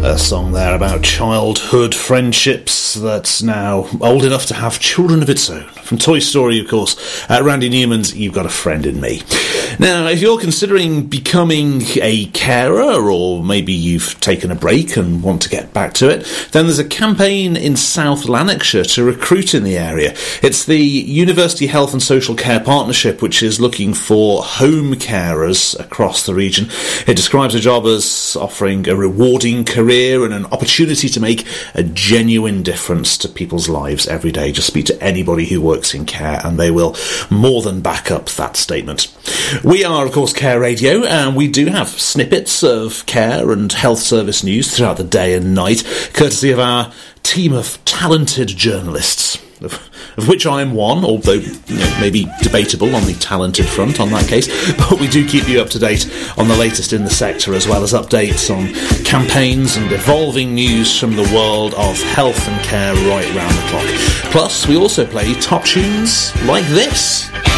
A song there about childhood friendships that's now old enough to have children of its own. From Toy Story, of course, Randy Newman's You've Got a Friend in Me. Now, if you're considering becoming a carer, or maybe you've taken a break and want to get back to it, then there's a campaign in South Lanarkshire to recruit in the area. It's the University Health and Social Care Partnership, which is looking for home carers across the region. It describes the job as offering a rewarding career and an opportunity to make a genuine difference to people's lives every day. Just speak to anybody who works in care and they will more than back up that statement. We are, of course, Care Radio, and we do have snippets of care and health service news throughout the day and night, courtesy of our team of talented journalists, of which I am one, although maybe debatable on the talented front on that case, but we do keep you up to date on the latest in the sector, as well as updates on campaigns and evolving news from the world of health and care right round the clock. Plus, we also play top tunes like this.